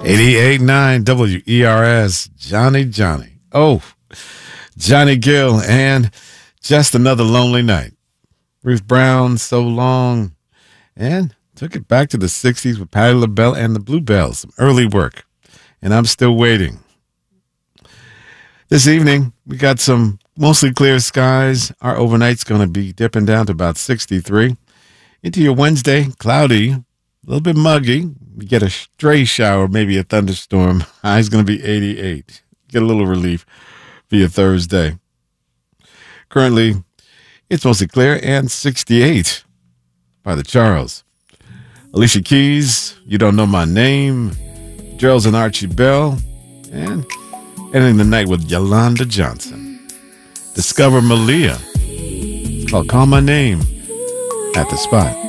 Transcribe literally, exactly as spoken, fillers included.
eighty-eight point nine W E R S, Johnny Johnny. Oh, Johnny Gill and Just Another Lonely Night. Ruth Brown, So Long, and took it back to the sixties with Patti LaBelle and the Bluebells, some early work. And I'm Still Waiting. This evening, we got some mostly clear skies. Our overnight's going to be dipping down to about sixty-three. Into your Wednesday, cloudy, a little bit muggy. We get a stray shower, maybe a thunderstorm. High's going to be eighty-eight. Get a little relief for your Thursday. Currently, it's mostly clear and sixty-eight by the Charles. Alicia Keys, You Don't Know My Name. Gerald's and Archie Bell. And ending the night with Yolanda Johnson. Discover Malia. It's called Call My Name at the Spot.